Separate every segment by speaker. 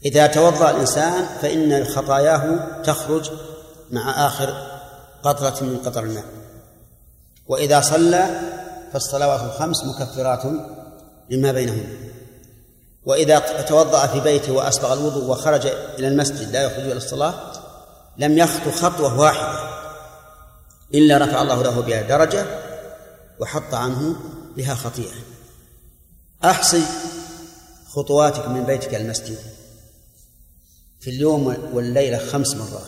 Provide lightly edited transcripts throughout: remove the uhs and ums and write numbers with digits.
Speaker 1: إذا توضأ الإنسان فإن خطاياه تخرج مع آخر قطرة من قطر الماء. وإذا صلى فالصلوات الخمس مكفرات لما بينهن. وإذا توضأ في بيته وأسبغ الوضوء وخرج إلى المسجد لا يخرج إلى الصلاة لم يخطو خطوة واحدة إلا رفع الله له بها درجة وحط عنه بها خطيئة. أحصي خطواتك من بيتك إلى المسجد في اليوم والليلة 5 مرات،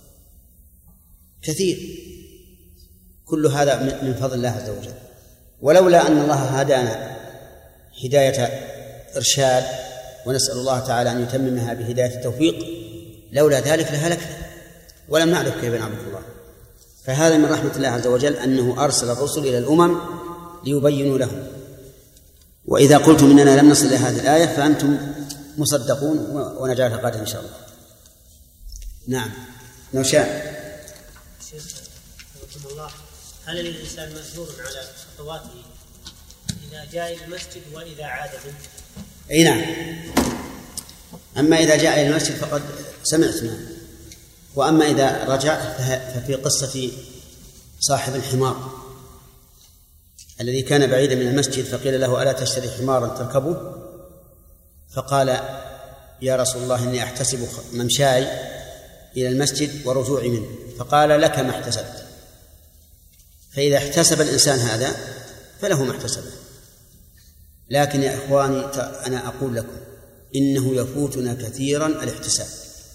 Speaker 1: كثير. كل هذا من فضل الله عز وجل. ولولا أن الله هدانا هداية إرشاد، ونسأل الله تعالى أن يتممها بهداية التوفيق، لولا ذلك لهلكنا ولم نعرف كيف نعبد الله. فهذا من رحمة الله عز وجل أنه أرسل الرسل إلى الأمم ليبينوا لهم. وإذا قلتم إننا لم نصل إلى هذه الآية فأنتم مصدقون ونجعلها غدا إن شاء الله. نعم نوشاء.
Speaker 2: شيخ رحمه الله، هل الإنسان مأجور على خطواته إذا جاء إلى المسجد وإذا عاد منه؟
Speaker 1: أي نعم. أما إذا جاء إلى المسجد فقد سمعتنا، وأما إذا رجع ففي قصة صاحب الحمار الذي كان بعيدا من المسجد فقيل له ألا تشتري حمارا تركبه؟ فقال يا رسول الله إني أحتسب ممشاي إلى المسجد ورجوعي منه. فقال لك ما احتسبت. فإذا احتسب الإنسان هذا فله ما احتسبه. لكن يا إخواني أنا أقول لكم إنه يفوتنا كثيرا الاحتساب،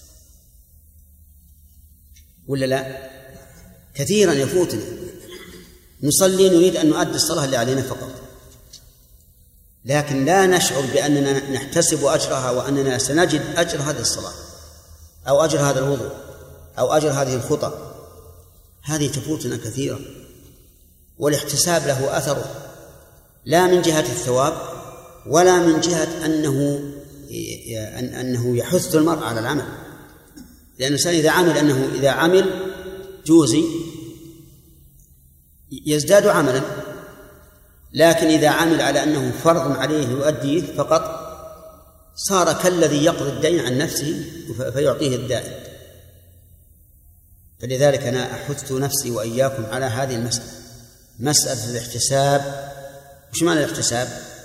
Speaker 1: ولا لا؟ كثيرا يفوتنا. نصلي نريد أن نؤدي الصلاة اللي علينا فقط، لكن لا نشعر بأننا نحتسب أجرها وأننا سنجد أجر هذه الصلاة أو أجر هذا الوضوء أو أجر هذه الخطى. هذه تفوتنا كثيرا. والاحتساب له أثر لا من جهة الثواب ولا من جهة أنه يحث المرء على العمل، لأن الإنسان إذا عمل جوزي يزداد عملا، لكن إذا عمل على أنه فرض عليه يؤديه فقط صار كالذي يقضي الدين عن نفسه فيعطيه الدائن. فلذلك أنا أحث نفسي وإياكم على هذه المسألة، مسألة الاحتساب. وش معنى الاحتساب؟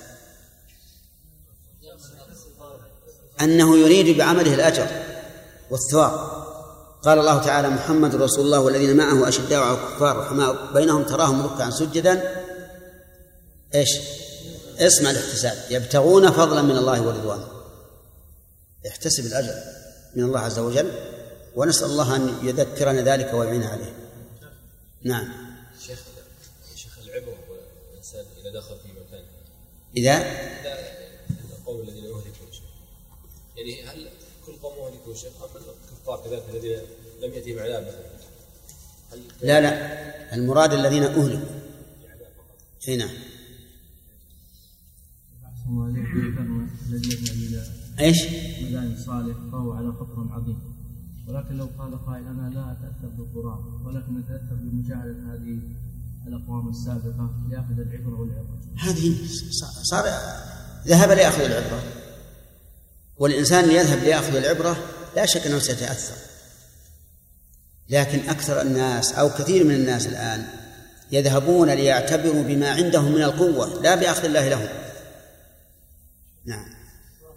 Speaker 1: أنه يريد بعمله الأجر والثواب. قال الله تعالى محمد رسول الله والذين معه أشداء على الكفار رحماء بينهم تراهم ركعا سجدا. إيش؟ اسمع الاحتساب، يبتغون فضلا من الله ورضوانه. احتسب الأجر من الله عز وجل، ونسأل الله أن يذكرنا ذلك ويعين عليه. نعم.
Speaker 3: شيخ العبرة والإنسان إذا دخل في مكان
Speaker 1: إذا
Speaker 3: القوم الذين أهلكوا يعني هل كل قوم أهلكوا شيخ أم الكفار كذلك الذين لم يأتهم عذاب مثلا؟
Speaker 1: لا المراد الذين أهلكوا. هنا ايش؟
Speaker 4: مدائن صالح فهو على خطر عظيم، ولكن لو قال قائل انا لا اتاثر بالقران ولكن اتاثر بمشاهده هذه الاقوام السابقه لاخذ العبره والعبره،
Speaker 1: هذه صار ذهب لاخذ العبره. والانسان يذهب لاخذ العبره لا شك انه سيتاثر، لكن اكثر الناس او كثير من الناس الان يذهبون ليعتبروا بما عندهم من القوه لا باخذ الله لهم. نعم.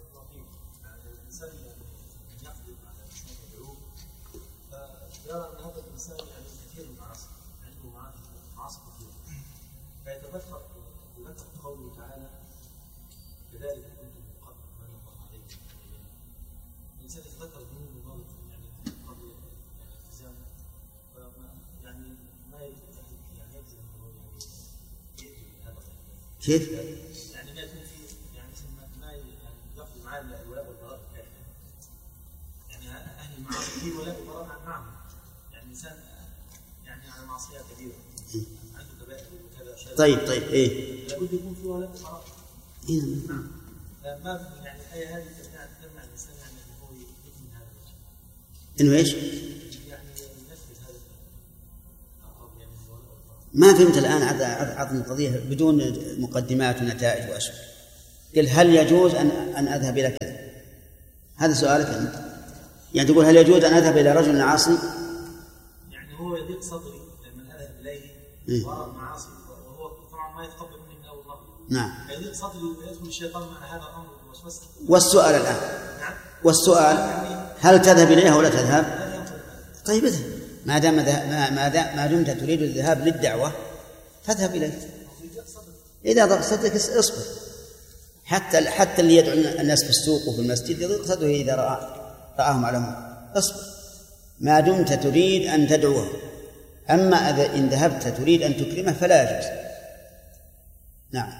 Speaker 5: فيتذكر قوله تعالى كذلك كنتم من قبل ما نقع عليكم. الانسان يتذكر ذنوب الماضي يعني قبل الالتزام يعني ما يلزم هذا
Speaker 1: كيف؟
Speaker 5: يعني ما يكون في يعني ما يقضي معاه الولاء والبراء يعني اهل المعاصي في ولاء والبراء معهم، يعني الانسان يعني على معصيه كبيره عنده كبائر وكذا.
Speaker 1: طيب ايه
Speaker 5: لابد يكون في ولاء وبراء. نعم. ما يعني الآية هذه تمنع الإنسان يعني أنه هو يكمل هذا
Speaker 1: إنه إيش؟
Speaker 5: يعني ينفذ هذا يعني
Speaker 1: ما فهمت الآن. عطني القضية بدون مقدمات ونتائج وأشياء. قل هل يجوز أن أذهب إلى كذا؟ هذا سؤالك أنت. يعني تقول هل يجوز أن أذهب إلى رجل عاصي؟
Speaker 5: يعني هو يضيق صدري لما أذهب إليه وراء المعاصي، وهو طبعا ما يتقبل مني من أول مرة.
Speaker 1: نعم.
Speaker 5: يضيق صدري ويدخل الشيطان مع هذا الأمر والوسوسة.
Speaker 1: والسؤال الآن.
Speaker 5: نعم.
Speaker 1: والسؤال هل تذهب إليها ولا تذهب؟ طيب اذهب، ما دمت تريد الذهاب للدعوة فاذهب إليه. إذا ضاق صدرك اصبر، حتى اللي يدعو الناس في السوق وفي المسجد يضيق صدره إذا رآهم على منكر، اصبر ما دمت تريد أن تدعوه. أما إن ذهبت تريد أن تكرمه فلا يجوز. نعم.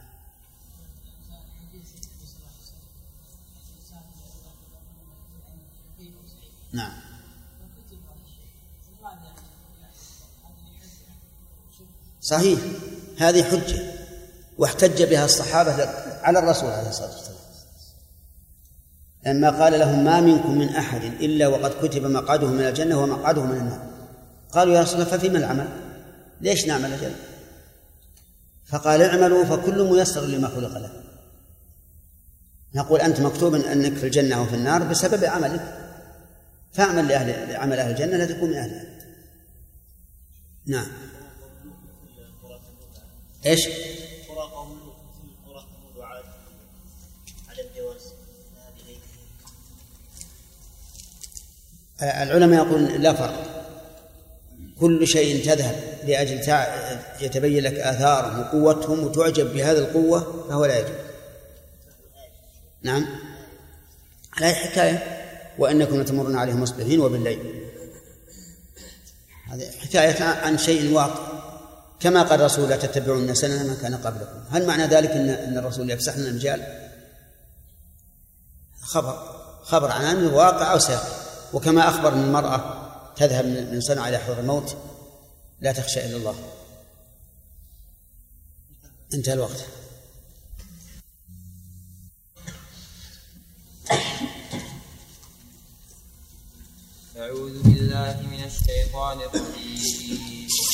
Speaker 1: نعم. صحيح، هذه حجة واحتج بها الصحابة على الرسول عليه الصلاة والسلام لما قال لهم ما منكم من أحد إلا وقد كتب مقعده من الجنة ومقعده من النار. قالوا يا رسول الله ففيما العمل؟ ليش نعمل الجنة؟ فقال اعملوا فكل ميسر لما خلق له. نقول أنت مكتوب أنك في الجنة أو في النار بسبب عملك، فاعمل لعمل أهل الجنة لا تكون من أهلها. نعم. ايش؟
Speaker 2: قرى قوم قرى ثمود وعاد على الجواز.
Speaker 1: العلماء يقولون لا فرق، كل شيء تذهب لأجل يتبين لك آثارهم وقوتهم وتعجب بهذه القوة فهو لا يجوز. نعم. على حكاية وإنكم لتمرون عليهم مصبحين وبالليل، هذه حكاية عن شيء واقع، كما قال الرسول لا تتبعون سنن من كان قبلكم. هل معنى ذلك أن الرسول يفسح لنا المجال؟ خبر عن أمر واقع أو سيقع. وكما أخبر أن المرأة تذهب من صنعاء إلى حضر الموت لا تخشى إلا الله. انتهى الوقت.
Speaker 6: أعوذ بالله من الشيطان الرجيم.